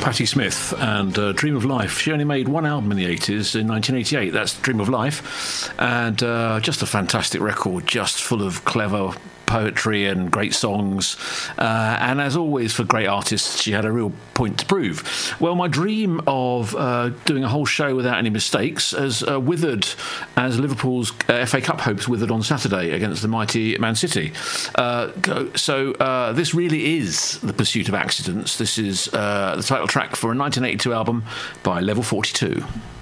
Patti Smith and Dream of Life. She only made one album in the 80s, in 1988. That's Dream of Life. And just a fantastic record, just full of clever poetry and great songs, and as always for great artists, she had a real point to prove. Well, my dream of doing a whole show without any mistakes has withered as Liverpool's FA Cup hopes withered on Saturday against the mighty Man City. So this really is The Pursuit of Accidents. This is the title track for a 1982 album by Level 42.